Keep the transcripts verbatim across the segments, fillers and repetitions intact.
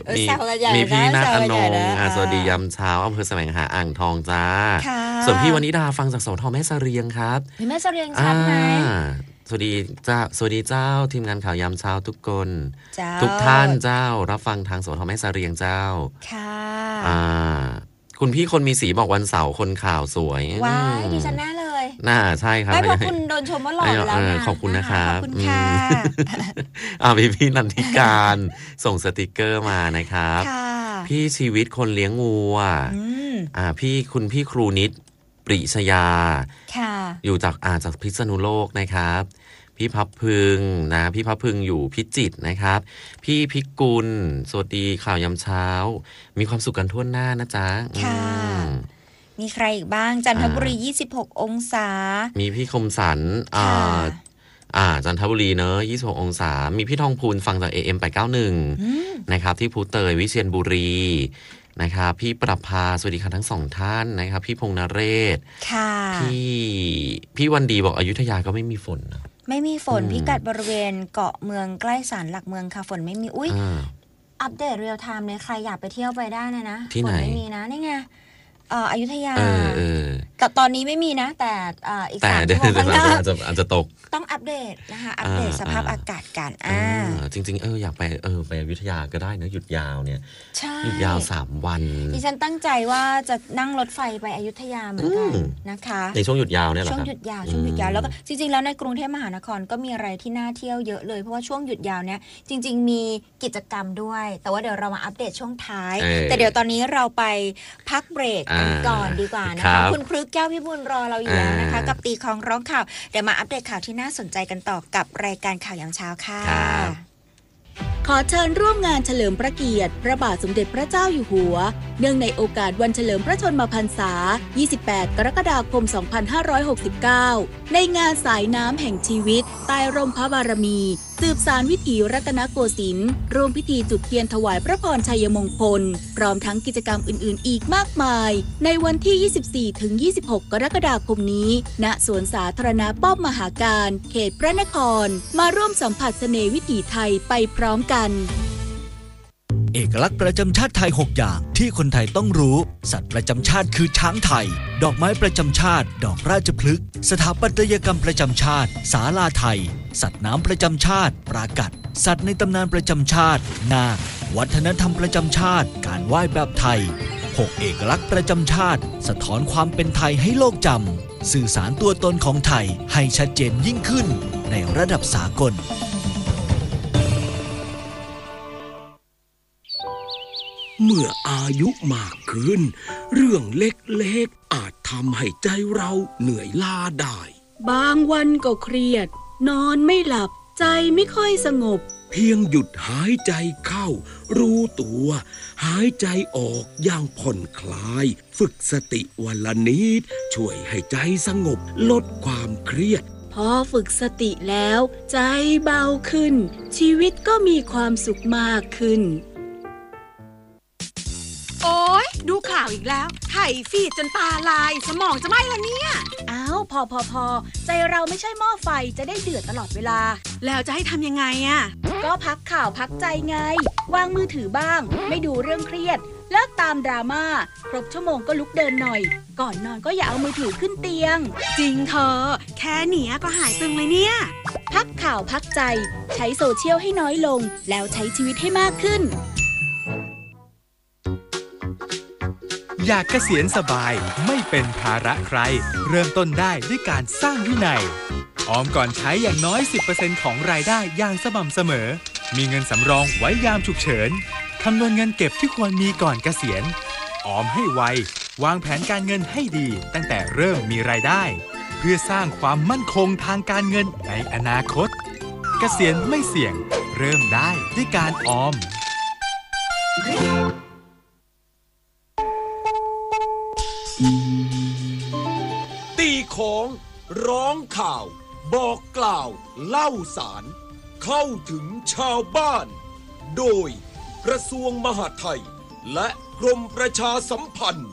มีมีพี่นัทอนงสวัสดียามเช้าอำเภอแสวงหาอ่างทองจ้าส่วนพี่วนิดาฟังจากสทแม่เสรียงครับแม่เสรียงชัดไหมสวัสดีเจ้าสวัสดีเจ้าทีมงานข่าวยามเช้าทุกคนทุกท่านเจ้ารับฟังทางสทแม่เสรียงเจ้าค่ะอ่าคุณพี่คนมีสีบอกวันเสาร์คนข่าวสวยว้ายดิฉันแน่เลยน่าใช่ครับไม่เพราะคุณโดนชมว่าหล่อแล้วนะขอบคุณนะครับขอบคุณค่ะอ่าพี่พี่นันทิการส่งสติกเกอร์มานะครับพี่ชีวิตคนเลี้ยงวัวอ่าพี่คุณพี่ครูนิดปริชยาอยู่จากอ่าจากพิษณุโลกนะครับพี่พับพึงนะพี่พับพึงอยู่พิจิตรนะครับพี่พิกุลสวัสดีข่าวยามเช้ามีความสุขกันทั่วหน้านะจ๊ะค่ะมีใครอีกบ้างจันทบุรียี่สิบหกองศามีพี่คมสันอ่าอ่าจันทบุรีเนอะยี่สิบหกองศามีพี่ทองพูนฟังจาก เอ เอ็ม แปดเก้าหนึ่งนะครับที่ภูเตยวิเชียรบุรีนะครับพี่ประภาสวัสดีค่ะทั้งสองท่านนะครับพี่พงษ์นเรศค่ะพี่พี่วันดีบอกอยุธยาก็ไม่มีฝนนะไม่มีฝนพิกัดบริเวณเกาะเมืองใกล้ศาลหลักเมืองค่ะฝนไม่มีอุ้ยอัปเดตเรียลไทม์เลยใครอยากไปเที่ยวไปได้เลยนะฝนไม่มีนะนี่ไงอ่าอยุธยาแต่ตอนนี้ไม่มีนะแต่อ่าอีกสามชั่วโมงข้างหน้าอาจจะอาจจะตกต้องอัปเดตนะคะอัปเดตสภาพอากาศกันอ่าจริงๆเอออยากไปเออไปอยุธยาก็ได้นะหยุดยาวเนี่ยหยุดยาวสามวันดิฉันตั้งใจว่าจะนั่งรถไฟไปอยุธยาเหมือนกันนะคะในช่วงหยุดยาวเนี่ยหรอช่วงหยุดยาวช่วงหยุดยาวแล้วก็จริงๆแล้วในกรุงเทพมหานครก็มีอะไรที่น่าเที่ยวเยอะเลยเพราะว่าช่วงหยุดยาวเนี่ยจริงๆมีกิจกรรมด้วยแต่ว่าเดี๋ยวเรามาอัปเดตช่วงท้ายแต่เดี๋ยวตอนนี้เราไปพักเบรกกันก่อนดีกว่านะคะคุณพฤกษ์แก้วพิบูลรอเราอยู่แล้วนะคะกับตีของร้องข่าวเดี๋ยวมาอัปเดตข่าวที่น่าสนใจกันต่อกับรายการข่าวยามเช้าค่ะขอเชิญร่วมงานเฉลิมพระเกียรติพระบาทสมเด็จพระเจ้าอยู่หัวเนื่องในโอกาสวันเฉลิมพระชนมพรรษายี่สิบแปดกรกฎาคมสองพันห้าร้อยหกสิบเก้าในงานสายน้ำแห่งชีวิตใต้ร่มพระบารมีสืบสานวิถีรัตนโกสินทร์ร่วมพิธีจุดเทียนถวายพระพรชัยมงคลพร้อมทั้งกิจกรรมอื่นๆอีกมากมายในวันที่ ยี่สิบสี่ถึงยี่สิบหก กรกฎาคมนี้ณสวนสาธารณะป้อมมหาการเขตพระนครมาร่วมสัมผัสเสน่ห์วิถีไทยไปพร้อมกันเอกลักษณ์ประจำชาติไทยหกอย่างที่คนไทยต้องรู้สัตว์ประจำชาติคือช้างไทยดอกไม้ประจำชาติดอกราชพฤกษ์สถาปัตยกรรมประจำชาติศาลาไทยสัตว์น้ำประจำชาติปรากัดสัตว์ในตำนานประจำชาตินาควัฒนธรรมประจำชาติการไหว้แบบไทยหกเอกลักษณ์ประจำชาติสะท้อนความเป็นไทยให้โลกจำสื่อสารตัวตนของไทยให้ชัดเจนยิ่งขึ้นในระดับสากลเมื่ออายุมากขึ้นเรื่องเล็กๆอาจทำให้ใจเราเหนื่อยล้าได้บางวันก็เครียดนอนไม่หลับใจไม่ค่อยสงบเพียงหยุดหายใจเข้ารู้ตัวหายใจออกอย่างผ่อนคลายฝึกสติวันละนิดช่วยให้ใจสงบลดความเครียดพอฝึกสติแล้วใจเบาขึ้นชีวิตก็มีความสุขมากขึ้นโอ๊ยดูข่าวอีกแล้วไถฟีดจนตาลายสมองจะไหม้แล้วเนี่ยอ้าวพอพอพอใจเราไม่ใช่หม้อไฟจะได้เดือดตลอดเวลาแล้วจะให้ทำยังไงอ่ะก็พักข่าวพักใจไงวางมือถือบ้างไม่ดูเรื่องเครียดเลิกตามดราม่าครบชั่วโมงก็ลุกเดินหน่อยก่อนนอนก็อย่าเอามือถือขึ้นเตียงจริงเธอแค่เนี้ยก็หายตึงเลยเนี่ยพักข่าวพักใจใช้โซเชียลให้น้อยลงแล้วใช้ชีวิตให้มากขึ้นอยากเกษียณสบายไม่เป็นภาระใครเริ่มต้นได้ด้วยการสร้างวินัยออมก่อนใช้อย่างน้อย สิบเปอร์เซ็นต์ ของรายได้อย่างสม่ำเสมอมีเงินสำรองไว้ยามฉุกเฉินคำนวณเงินเก็บที่ควรมีก่อนเกษียณออมให้ไววางแผนการเงินให้ดีตั้งแต่เริ่มมีรายได้เพื่อสร้างความมั่นคงทางการเงินในอนาคตเกษียณไม่เสี่ยงเริ่มได้ด้วยการออมตีของร้องข่าวบอกกล่าวเล่าสารเข้าถึงชาวบ้านโดยกระทรวงมหาดไทยและกรมประชาสัมพันธ์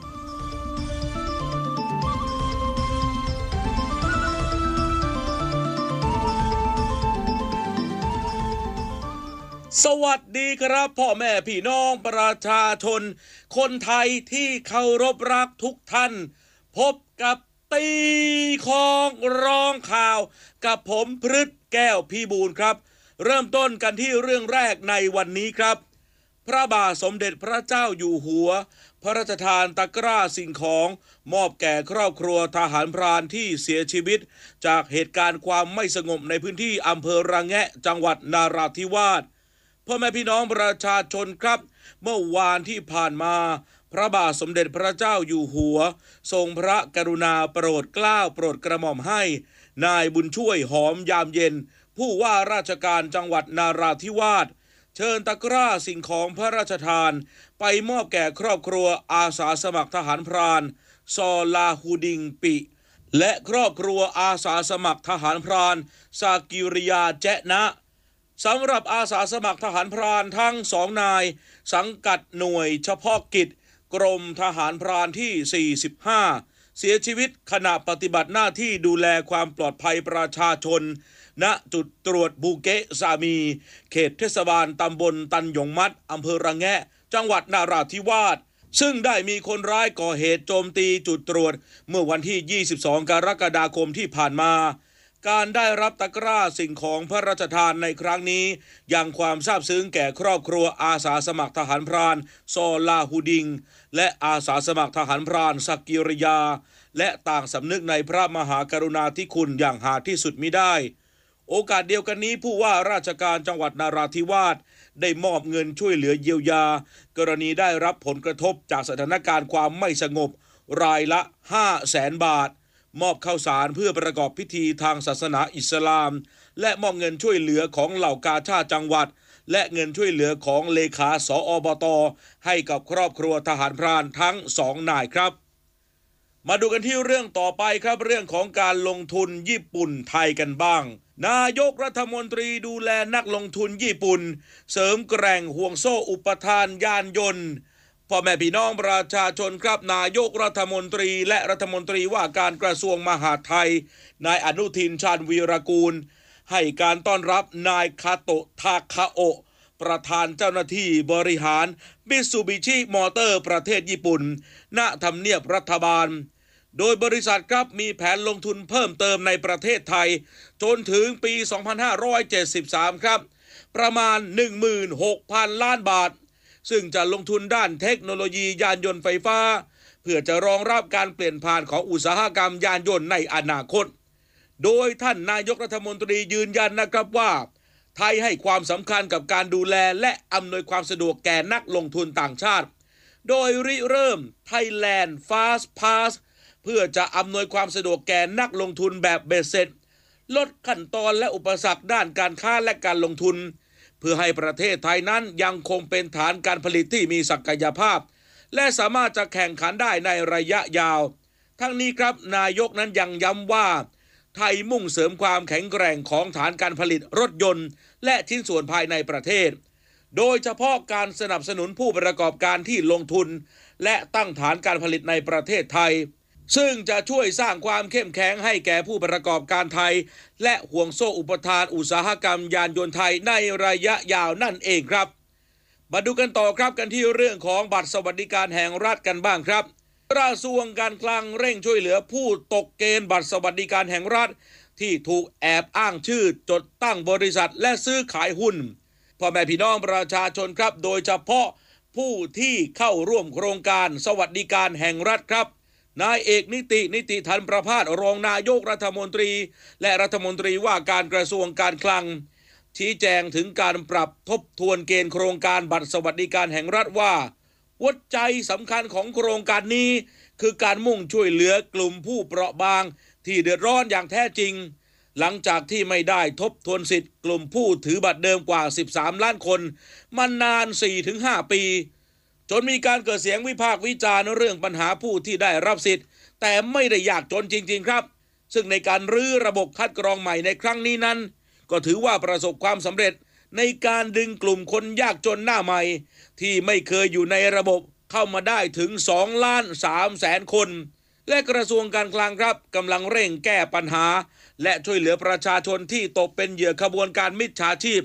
สวัสดีครับพ่อแม่พี่น้องประชาชนคนไทยที่เคารพรักทุกท่านพบกับตีของร้องข่าวกับผมพฤทธิ์แก้วพี่บูลครับเริ่มต้นกันที่เรื่องแรกในวันนี้ครับพระบาทสมเด็จพระเจ้าอยู่หัวพระราชทานตะกร้าสิ่งของมอบแก่ครอบครัวทหารพรานที่เสียชีวิตจากเหตุการณ์ความไม่สงบในพื้นที่อำเภอระแงะจังหวัดนราธิวาสพ่อแม่พี่น้องประชาชนครับเมื่อวานที่ผ่านมาพระบาทสมเด็จพระเจ้าอยู่หัวทรงพระกรุณาโปรดเกล้าโปรดกระหม่อมให้นายบุญช่วยหอมยามเย็นผู้ว่าราชการจังหวัดนาราธิวาสเชิญตะกร้าสิ่งของพระราชทานไปมอบแก่ครอบครัวอาสาสมัครทหารพรานซอลาฮูดิงปิและครอบครัวอาสาสมัครทหารพรานซากิริยาแจ๊นะสำหรับอาสาสมัครทหารพรานทั้งสองนายสังกัดหน่วยเฉพาะกิจกรมทหารพรานที่สี่สิบห้าเสียชีวิตขณะปฏิบัติหน้าที่ดูแลความปลอดภัยประชาชนณจุดตรวจบูเกะซามีเขตเทศบาลตำบลตันหยงมัดอำเภอระแงะจังหวัดนาราธิวาสซึ่งได้มีคนร้ายก่อเหตุโจมตีจุดตรวจเมื่อวันที่ยี่สิบสองกรกฎาคมที่ผ่านมาการได้รับตะกร้าสิ่งของพระราชทานในครั้งนี้ยังความซาบซึ้งแก่ครอบครัวอาสาสมัครทหารพรานซอลาฮูดิงและอาสาสมัครทหารพรานสักกิริยาและต่างสำนึกในพระมหากรุณาธิคุณอย่างหาที่สุดมิได้โอกาสเดียวกันนี้ผู้ว่าราชการจังหวัดนาราธิวาสได้มอบเงินช่วยเหลือเยียวยากรณีได้รับผลกระทบจากสถานการณ์ความไม่สงบรายละ ห้าแสน บาทมอบข้าวสารเพื่อประกอบพิธีทางศาสนาอิสลามและมอบเงินช่วยเหลือของเหล่ากาชาดจังหวัดและเงินช่วยเหลือของเลขาสอบต.ให้กับครอบครัวทหารพรานทั้งสองนายครับมาดูกันที่เรื่องต่อไปครับเรื่องของการลงทุนญี่ปุ่นไทยกันบ้างนายกรัฐมนตรีดูแลนักลงทุนญี่ปุ่นเสริมแกร่งห่วงโซ่อุปทานยานยนต์พ่อแม่พี่น้องประชาชนครับนายกรัฐมนตรีและรัฐมนตรีว่าการกระทรวงมหาดไทยนายอนุทินชาญวีรกูลให้การต้อนรับนายคาโตะทาคาโอะประธานเจ้าหน้าที่บริหารมิตซูบิชิมอเตอร์ประเทศญี่ปุ่นณทำเนียบรัฐบาลโดยบริษัทครับมีแผนลงทุนเพิ่มเติมในประเทศไทยจนถึงปีสองพันห้าร้อยเจ็ดสิบสามครับประมาณ หนึ่งหมื่นหกพัน ล้านบาทซึ่งจะลงทุนด้านเทคโนโลยียานยนต์ไฟฟ้าเพื่อจะรองรับการเปลี่ยนผ่านของอุตสาหกรรมยานยนต์ในอนาคตโดยท่านนายกรัฐมนตรียืนยันนะครับว่าไทยให้ความสำคัญกับการดูแลและอำนวยความสะดวกแก่นักลงทุนต่างชาติโดยริเริ่ม Thailand Fast Pass เพื่อจะอำนวยความสะดวกแก่นักลงทุนแบบเบ็ดเสร็จลดขั้นตอนและอุปสรรคด้านการค้าและการลงทุนเพื่อให้ประเทศไทยนั้นยังคงเป็นฐานการผลิตที่มีศักยภาพและสามารถจะแข่งขันได้ในระยะยาวทั้งนี้ครับนายกนั้นยังย้ำว่าไทยมุ่งเสริมความแข็งแกร่งของฐานการผลิตรถยนต์และชิ้นส่วนภายในประเทศโดยเฉพาะการสนับสนุนผู้ประกอบการที่ลงทุนและตั้งฐานการผลิตในประเทศไทยซึ่งจะช่วยสร้างความเข้มแข็งให้แก่ผู้ประกอบการไทยและห่วงโซ่อุปทานอุตสาหกรรมยานยนต์ไทยในระยะยาวนั่นเองครับมาดูกันต่อครับกันที่เรื่องของบัตรสวัสดิการแห่งรัฐกันบ้างครับกระทรวงการคลังเร่งช่วยเหลือผู้ตกเกณฑ์บัตรสวัสดิการแห่งรัฐที่ถูกแอบอ้างชื่อจดตั้งบริษัทและซื้อขายหุ้นพ่อแม่พี่น้องประชาชนครับโดยเฉพาะผู้ที่เข้าร่วมโครงการสวัสดิการแห่งรัฐครับนายเอกนิตินิติธันประภาสรองนายกรัฐมนตรีและรัฐมนตรีว่าการกระทรวงการคลังชี้แจงถึงการปรับทบทวนเกณฑ์โครงการบัตรสวัสดิการแห่งรัฐว่าหัวใจสำคัญของโครงการนี้คือการมุ่งช่วยเหลือกลุ่มผู้เปราะบางที่เดือดร้อนอย่างแท้จริงหลังจากที่ไม่ได้ทบทวนสิทธิ์กลุ่มผู้ถือบัตรเดิมกว่าสิบสามล้านคนมานาน สี่ถึงห้า ปีจนมีการเกิดเสียงวิพากษ์วิจารณ์เรื่องปัญหาผู้ที่ได้รับสิทธิ์แต่ไม่ได้ยากจนจริงๆครับซึ่งในการรื้อระบบคัดกรองใหม่ในครั้งนี้นั้นก็ถือว่าประสบความสำเร็จในการดึงกลุ่มคนยากจนหน้าใหม่ที่ไม่เคยอยู่ในระบบเข้ามาได้ถึงสองล้านสามแสนคนและกระทรวงการคลังครับกำลังเร่งแก้ปัญหาและช่วยเหลือประชาชนที่ตกเป็นเหยื่อขบวนการมิจฉาชีพ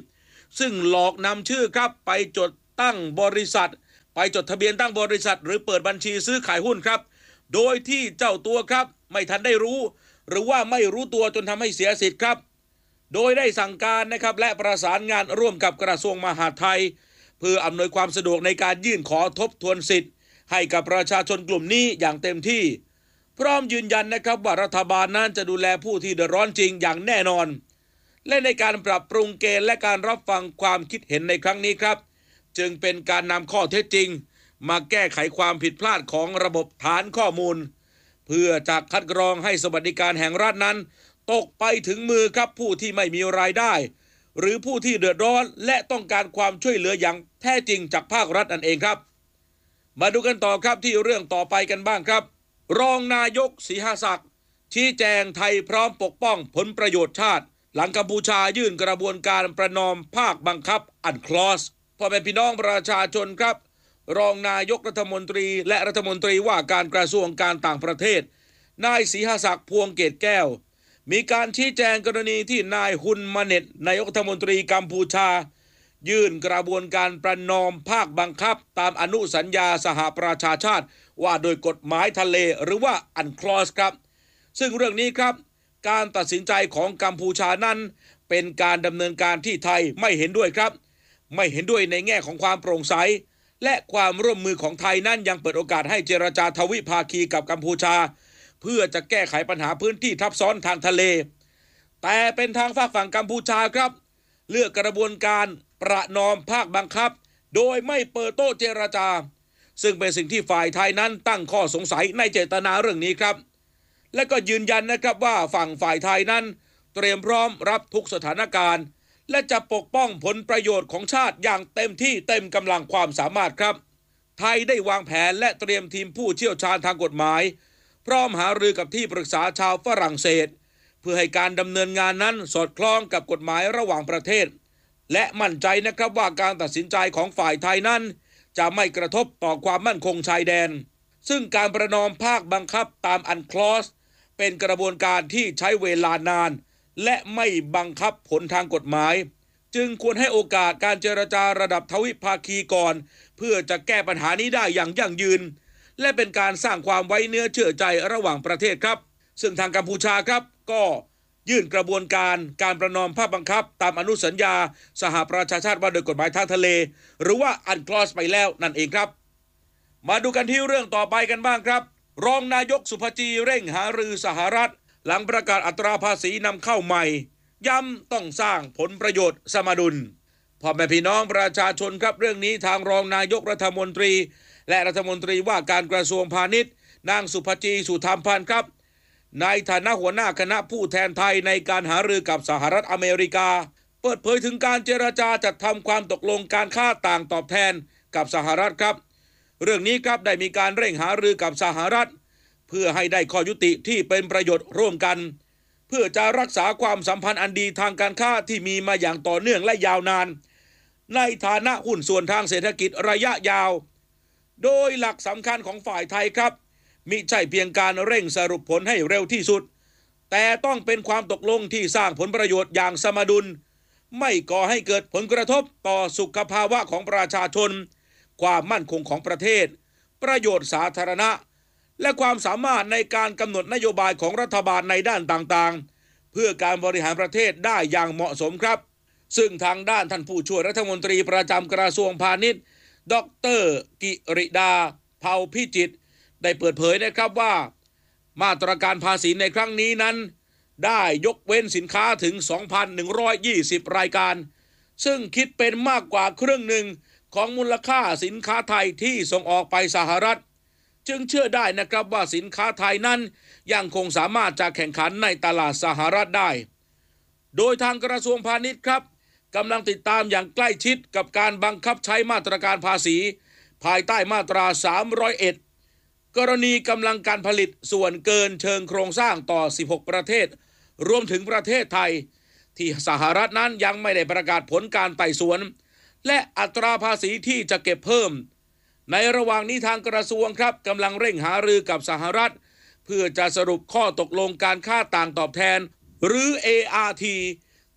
ซึ่งหลอกนำชื่อครับไปจดตั้งบริษัทไปจดทะเบียนตั้งบริษัทหรือเปิดบัญชีซื้อขายหุ้นครับโดยที่เจ้าตัวครับไม่ทันได้รู้หรือว่าไม่รู้ตัวจนทำให้เสียสิทธิ์ครับโดยได้สั่งการนะครับและประสานงานร่วมกับกระทรวงมหาดไทยเพื่ออำนวยความสะดวกในการยื่นขอทบทวนสิทธิ์ให้กับประชาชนกลุ่มนี้อย่างเต็มที่พร้อมยืนยันนะครับว่ารัฐบาลนั้นจะดูแลผู้ที่เดือดร้อนจริงอย่างแน่นอนและในการปรับปรุงเกณฑ์และการรับฟังความคิดเห็นในครั้งนี้ครับจึงเป็นการนำข้อเท็จจริงมาแก้ไขความผิดพลาดของระบบฐานข้อมูลเพื่อจะคัดกรองให้สวัสดิการแห่งรัฐนั้นตกไปถึงมือครับผู้ที่ไม่มีรายได้หรือผู้ที่เดือดร้อนและต้องการความช่วยเหลืออย่างแท้จริงจากภาครัฐนั่นเองครับมาดูกันต่อครับที่เรื่องต่อไปกันบ้างครับรองนายกศรีหศักดิ์ชี้แจงไทยพร้อมปกป้องผลประโยชน์ชาติหลังกัมพูชายื่นกระบวนการประนอมภาคบังคับอันคลอสพ่อแม่พี่น้องประชาชนครับรองนายกรัฐมนตรีและรัฐมนตรีว่าการกระทรวงการต่างประเทศนายศรีหศักดิ์พวงเกตแก้วมีการชี้แจงกรณีที่นายฮุนมาเน็ตนายกรัฐมนตรีกัมพูชายื่นกระบวนการประนอมภาคบังคับตามอนุสัญญาสหประชาชาติว่าโดยกฎหมายทะเลหรือว่าอันคลอสครับซึ่งเรื่องนี้ครับการตัดสินใจของกัมพูชานั้นเป็นการดำเนินการที่ไทยไม่เห็นด้วยครับไม่เห็นด้วยในแง่ของความโปร่งใสและความร่วมมือของไทยนั้นยังเปิดโอกาสให้เจรจาทวิภาคีกับกัมพูชาเพื่อจะแก้ไขปัญหาพื้นที่ทับซ้อนทางทะเลแต่เป็นทางฝากฝั่งกัมพูชาครับเลือกกระบวนการประนอมภาคบังคับโดยไม่เปิดโต๊ะเจรจาซึ่งเป็นสิ่งที่ฝ่ายไทยนั้นตั้งข้อสงสัยในเจตนาเรื่องนี้ครับและก็ยืนยันนะครับว่าฝั่งฝ่ายไทยนั้นเตรียมพร้อมรับทุกสถานการณ์และจะปกป้องผลประโยชน์ของชาติอย่างเต็มที่เต็มกำลังความสามารถครับไทยได้วางแผนและเตรียมทีมผู้เชี่ยวชาญทางกฎหมายพร้อมหารือกับที่ปรึกษาชาวฝรั่งเศสเพื่อให้การดำเนินงานนั้นสอดคล้องกับกฎหมายระหว่างประเทศและมั่นใจนะครับว่าการตัดสินใจของฝ่ายไทยนั้นจะไม่กระทบต่อความมั่นคงชายแดนซึ่งการประนอมภาคบังคับตามอันคลอสเป็นกระบวนการที่ใช้เวลานานและไม่บังคับผลทางกฎหมายจึงควรให้โอกาสการเจรจาระดับทวิภาคีก่อนเพื่อจะแก้ปัญหานี้ได้อย่างยั่งยืนและเป็นการสร้างความไว้เนื้อเชื่อใจระหว่างประเทศครับซึ่งทางกัมพูชาครับก็ยื่นกระบวนการการประนอมภาคบังคับตามอนุสัญญาสหประชาชาติว่าโดยกฎหมายทางทะเลหรือว่าอันคลอสไปแล้วนั่นเองครับมาดูกันที่เรื่องต่อไปกันบ้างครับรองนายกสุภจีเร่งหารือสหรัฐหลังประกาศอัตราภาษีนำเข้าใหม่ย้ำต้องสร้างผลประโยชน์สมดุลพ่อแม่พี่น้องประชาชนครับเรื่องนี้ทางรองนายกรัฐมนตรีและรัฐมนตรีว่าการกระทรวงพาณิชย์นางสุภจีสุธรรมพันธ์ครับในฐานะหัวหน้าคณะผู้แทนไทยในการหารือกับสหรัฐอเมริกาเปิดเผยถึงการเจรจาจัดทำความตกลงการค้าต่างตอบแทนกับสหรัฐครับเรื่องนี้ครับได้มีการเร่งหารือกับสหรัฐเพื่อให้ได้ข้อยุติที่เป็นประโยชน์ร่วมกันเพื่อจะรักษาความสัมพันธ์อันดีทางการค้าที่มีมาอย่างต่อเนื่องและยาวนานในฐานะหุ้นส่วนทางเศรษฐกิจระยะยาวโดยหลักสำคัญของฝ่ายไทยครับมิใช่เพียงการเร่งสรุปผลให้เร็วที่สุดแต่ต้องเป็นความตกลงที่สร้างผลประโยชน์อย่างสมดุลไม่ก่อให้เกิดผลกระทบต่อสุขภาวะของประชาชนความมั่นคงของประเทศประโยชน์สาธารณะและความสามารถในการกำหนดนโยบายของรัฐบาลในด้านต่างๆเพื่อการบริหารประเทศได้อย่างเหมาะสมครับซึ่งทางด้านท่านผู้ช่วยรัฐมนตรีประจำกระทรวงพาณิชย์ดร.กิริดาเผ่าพิจิตรได้เปิดเผยนะครับว่ามาตรการภาษีในครั้งนี้นั้นได้ยกเว้นสินค้าถึง สองพันหนึ่งร้อยยี่สิบ รายการซึ่งคิดเป็นมากกว่าครึ่งหนึ่งของมูลค่าสินค้าไทยที่ส่งออกไปสหรัฐจึงเชื่อได้นะครับว่าสินค้าไทยนั้นยังคงสามารถจะแข่งขันในตลาดสหรัฐได้โดยทางกระทรวงพาณิชย์ครับกำลังติดตามอย่างใกล้ชิดกับการบังคับใช้มาตรการภาษีภายใต้มาตราสามร้อยเอ็ดกรณีกำลังการผลิตส่วนเกินเชิงโครงสร้างต่อสิบหกประเทศรวมถึงประเทศไทยที่สหรัฐนั้นยังไม่ได้ประกาศผลการไต่สวนและอัตราภาษีที่จะเก็บเพิ่มในระหว่างนี้ทางกระทรวงครับกำลังเร่งหารือกับสหรัฐเพื่อจะสรุปข้อตกลงการค่าต่างตอบแทนหรือ เอ อาร์ ที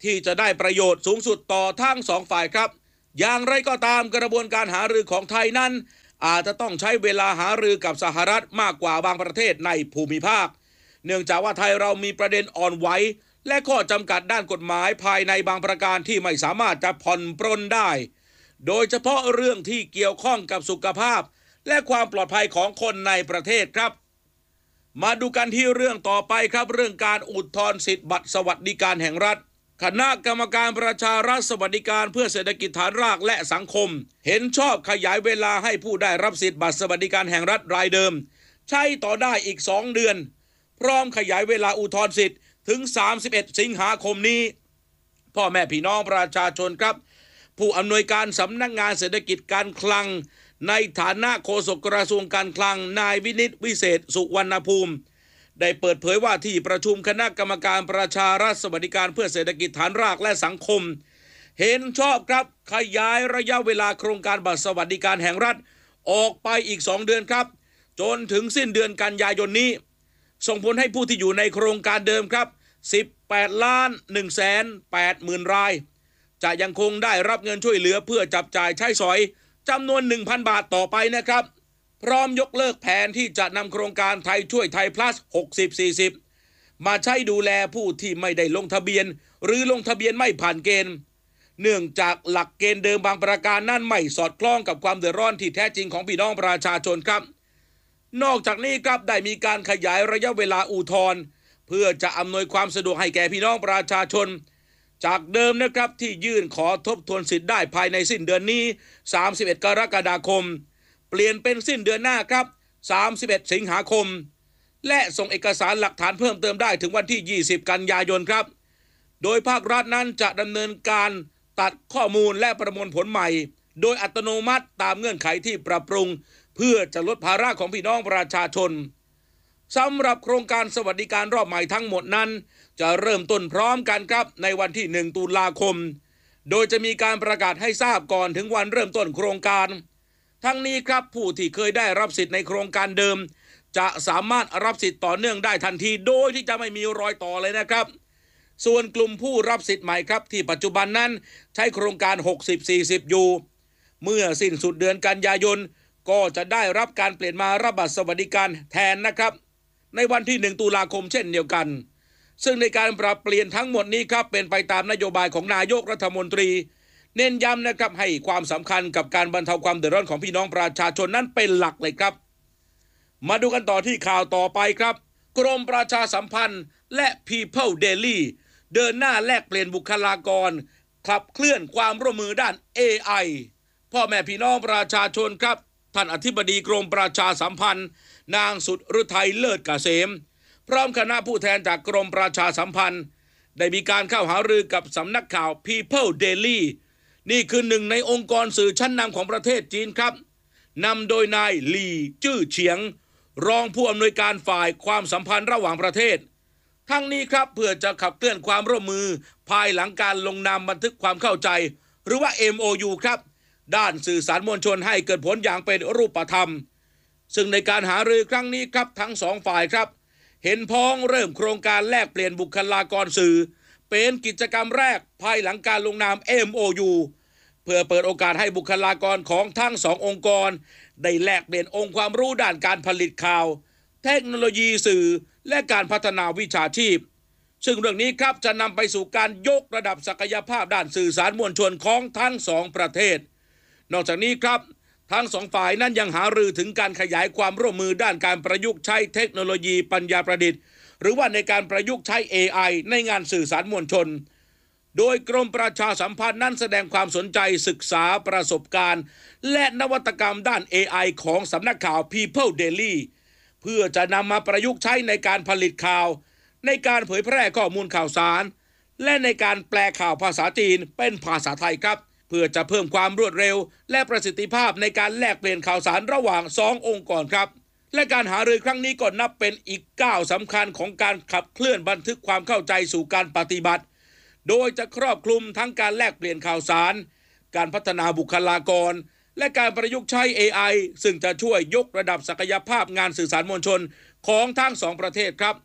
ที่จะได้ประโยชน์สูงสุดต่อทั้งสองฝ่ายครับอย่างไรก็ตามกระบวนการหารือของไทยนั้นอาจจะต้องใช้เวลาหารือกับสหรัฐมากกว่าบางประเทศในภูมิภาคเนื่องจากว่าไทยเรามีประเด็นอ่อนไหวและข้อจำกัดด้านกฎหมายภายในบางประการที่ไม่สามารถจะผ่อนปรนได้โดยเฉพาะเรื่องที่เกี่ยวข้องกับสุขภาพและความปลอดภัยของคนในประเทศครับมาดูกันที่เรื่องต่อไปครับเรื่องการอุทธรณ์สิทธิบัตรสวัสดิการแห่งรัฐคณะกรรมการประชารัฐสวัสดิการเพื่อเศรษฐกิจฐานรากและสังคมเห็นชอบขยายเวลาให้ผู้ได้รับสิทธิบัตรสวัสดิการแห่งรัฐรายเดิมใช้ต่อได้อีกสองเดือนพร้อมขยายเวลาอุทธรณ์สิทธิ์ถึงสามสิบเอ็ดสิงหาคมนี้พ่อแม่พี่น้องประชาชนครับผู้อำนวยการสำนักงานเศรษฐกิจการคลังในฐานะโฆษกกระทรวงการคลังนายวินิตวิเศษสุวรรณภูมิได้เปิดเผยว่าที่ประชุมคณะกรรมการประชารัฐสวัสดิการเพื่อเศรษฐกิจฐานรากและสังคมเห็นชอบครับขยายระยะเวลาโครงการบัตรสวัสดิการแห่งรัฐออกไปอีกสองเดือนครับจนถึงสิ้นเดือนกันยายนนี้ส่งผลให้ผู้ที่อยู่ในโครงการเดิมครับสิบแปดล้านหนึ่งแสนแปดหมื่นรายจะยังคงได้รับเงินช่วยเหลือเพื่อจับจ่ายใช้สอยจำนวน หนึ่งพัน บาทต่อไปนะครับพร้อมยกเลิกแผนที่จะนำโครงการไทยช่วยไทย plus หกสิบ สี่สิบมาใช้ดูแลผู้ที่ไม่ได้ลงทะเบียนหรือลงทะเบียนไม่ผ่านเกณฑ์เนื่องจากหลักเกณฑ์เดิมบางประการนั้นไม่สอดคล้องกับความเดือดร้อนที่แท้จริงของพี่น้องประชาชนครับนอกจากนี้ครับได้มีการขยายระยะเวลาอุทธรณ์เพื่อจะอำนวยความสะดวกให้แก่พี่น้องประชาชนจากเดิมนะครับที่ยื่นขอทบทวนสิทธิ์ได้ภายในสิ้นเดือนนี้สามสิบเอ็ดกรกฎาคมเปลี่ยนเป็นสิ้นเดือนหน้าครับสามสิบเอ็ดสิงหาคมและส่งเอกสารหลักฐานเพิ่มเติมได้ถึงวันที่ยี่สิบกันยายนครับโดยภาครัฐนั้นจะดำเนินการตัดข้อมูลและประมวลผลใหม่โดยอัตโนมัติตามเงื่อนไขที่ปรับปรุงเพื่อจะลดภาระของพี่น้องประชาชนสำหรับโครงการสวัสดิการรอบใหม่ทั้งหมดนั้นจะเริ่มต้นพร้อมกันครับในวันที่หนึ่งตุลาคมโดยจะมีการประกาศให้ทราบก่อนถึงวันเริ่มต้นโครงการทั้งนี้ครับผู้ที่เคยได้รับสิทธิ์ในโครงการเดิมจะสามารถรับสิทธิ์ต่อเนื่องได้ทันทีโดยที่จะไม่มีรอยต่อเลยนะครับส่วนกลุ่มผู้รับสิทธิ์ใหม่ครับที่ปัจจุบันนั้นใช้โครงการหกสิบ สี่สิบอยู่เมื่อสิ้นสุดเดือนกันยายนก็จะได้รับการเปลี่ยนมารับบัตรสวัสดิการแทนนะครับในวันที่หนึ่งตุลาคมเช่นเดียวกันซึ่งในการปรับเปลี่ยนทั้งหมดนี้ครับเป็นไปตามนโยบายของนายกรัฐมนตรีเน้นย้ำนะครับให้ความสำคัญกับการบรรเทาความเดือดร้อนของพี่น้องประชาชนนั้นเป็นหลักเลยครับมาดูกันต่อที่ข่าวต่อไปครับกรมประชาสัมพันธ์และ People Daily เดินหน้าแลกเปลี่ยนบุคลากรขับเคลื่อนความร่วมมือด้าน เอ ไอ พ่อแม่พี่น้องประชาชนครับท่านอธิบดีกรมประชาสัมพันธ์นางสุดฤทัยเลิศเกษมพร้อมคณะผู้แทนจากกรมประชาสัมพันธ์ได้มีการเข้าหารือกับสำนักข่าว People Daily นี่คือหนึ่งในองค์กรสื่อชั้นนำของประเทศจีนครับนำโดยนายหลี่จื้อเฉียงรองผู้อำนวยการฝ่ายความสัมพันธ์ระหว่างประเทศทั้งนี้ครับเพื่อจะขับเคลื่อนความร่วมมือภายหลังการลงนามบันทึกความเข้าใจหรือว่า เอ็ม โอ ยู ครับด้านสื่อสารมวลชนให้เกิดผลอย่างเป็นรูปธรรมซึ่งในการหารือครั้งนี้ครับทั้งสองฝ่ายครับเห็นพ้องเริ่มโครงการแลกเปลี่ยนบุคลากรสื่อเป็นกิจกรรมแรกภายหลังการลงนาม เอ็ม โอ ยู เพื่อเปิดโอกาสให้บุคลากรของทั้งสององค์กรได้แลกเปลี่ยนองค์ความรู้ด้านการผลิตข่าวเทคโนโลยีสื่อและการพัฒนาวิชาชีพซึ่งเรื่องนี้ครับจะนำไปสู่การยกระดับศักยภาพด้านสื่อสารมวลชนของทั้งสองประเทศนอกจากนี้ครับทั้งสองฝ่ายนั้นยังหารือถึงการขยายความร่วมมือด้านการประยุกต์ใช้เทคโนโลยีปัญญาประดิษฐ์หรือว่าในการประยุกต์ใช้ เอ ไอ ในงานสื่อสารมวลชนโดยกรมประชาสัมพันธ์นั้นแสดงความสนใจศึกษาประสบการณ์และนวัตกรรมด้าน เอ ไอ ของสำนักข่าว People Daily เพื่อจะนำมาประยุกต์ใช้ในการผลิตข่าวในการเผยแพร่ข้อมูลข่าวสารและในการแปลข่าวภาษาจีนเป็นภาษาไทยครับเพื่อจะเพิ่มความรวดเร็วและประสิทธิภาพในการแลกเปลี่ยนข่าวสารระหว่างสององค์กรครับและการหารือครั้งนี้ก็นับเป็นอีกก้าวสำคัญของการขับเคลื่อนบันทึกความเข้าใจสู่การปฏิบัติโดยจะครอบคลุมทั้งการแลกเปลี่ยนข่าวสารการพัฒนาบุคลากรและการประยุกต์ใช้ เอ ไอ ซึ่งจะช่วยยกระดับศักยภาพงานสื่อสารมวลชนของทั้งสองประเทศครับ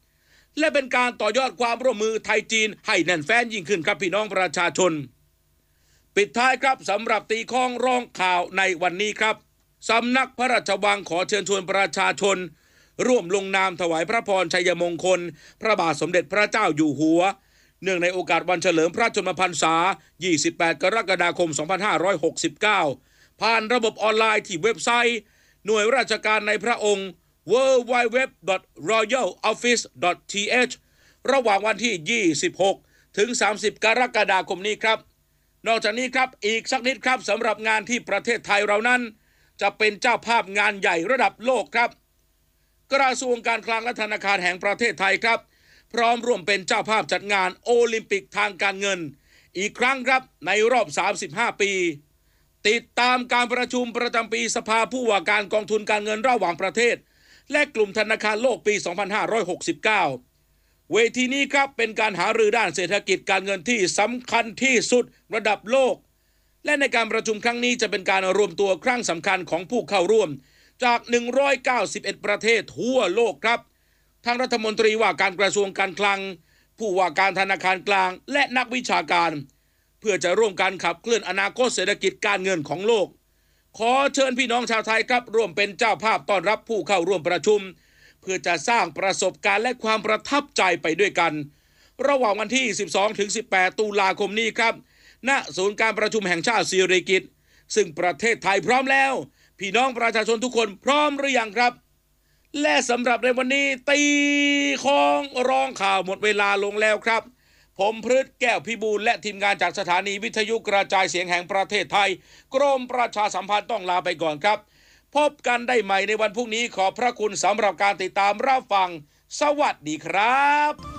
และเป็นการต่อยอดความร่วมมือไทยจีนให้แน่นแฟ้นยิ่งขึ้นครับพี่น้องประชาชนปิดท้ายครับสำหรับตีข้องร้องข่าวในวันนี้ครับสำนักพระราชวังขอเชิญชวนประชาชนร่วมลงนามถวายพระพรชัยมงคลพระบาทสมเด็จพระเจ้าอยู่หัวเนื่องในโอกาสวันเฉลิมพระชนมพรรษายี่สิบแปดกรกฎาคมสองพันห้าร้อยหกสิบเก้าผ่านระบบออนไลน์ที่เว็บไซต์หน่วยราชการในพระองค์ ดับเบิลยู ดับเบิลยู ดับเบิลยู ดอท รอยัล ออฟฟิศ ดอท ที เอช ระหว่างวันที่ยี่สิบหกถึงสามสิบกรกฎาคมนี้ครับนอกจากนี้ครับอีกสักนิดครับสำหรับงานที่ประเทศไทยเรานั้นจะเป็นเจ้าภาพงานใหญ่ระดับโลกครับกระทรวงการคลังและธนาคารแห่งประเทศไทยครับพร้อมร่วมเป็นเจ้าภาพจัดงานโอลิมปิกทางการเงินอีกครั้งครับในรอบสามสิบห้าปีติดตามการประชุมประจำปีสภาผู้ว่าการกองทุนการเงินระหว่างประเทศและกลุ่มธนาคารโลกปีสองพันห้าร้อยหกสิบเก้าเวทีนี้ครับเป็นการหารือด้านเศรษฐกิจการเงินที่สำคัญที่สุดระดับโลกและในการประชุมครั้งนี้จะเป็นการรวมตัวครั้งสำคัญของผู้เข้าร่วมจากหนึ่งร้อยเก้าสิบเอ็ดประเทศทั่วโลกครับทั้งรัฐมนตรีว่าการกระทรวงการคลังผู้ว่าการธนาคารกลางและนักวิชาการเพื่อจะร่วมกันขับเคลื่อนอนาคตเศรษฐกิจการเงินของโลกขอเชิญพี่น้องชาวไทยครับร่วมเป็นเจ้าภาพต้อนรับผู้เข้าร่วมประชุมเพื่อจะสร้างประสบการณ์และความประทับใจไปด้วยกันระหว่างวันที่ สิบสองถึงสิบแปด ตุลาคมนี้ครับณศูนย์การประชุมแห่งชาติสิริกิติ์ซึ่งประเทศไทยพร้อมแล้วพี่น้องประชาชนทุกคนพร้อมหรือยังครับและสำหรับในวันนี้ตีของร้องข่าวหมดเวลาลงแล้วครับผมพฤทธิ์แก้วพิบูลและทีมงานจากสถานีวิทยุกระจายเสียงแห่งประเทศไทยกรมประชาสัมพันธ์ต้องลาไปก่อนครับพบกันได้ใหม่ในวันพรุ่งนี้ขอบพระคุณสำหรับการติดตามรับฟังสวัสดีครับ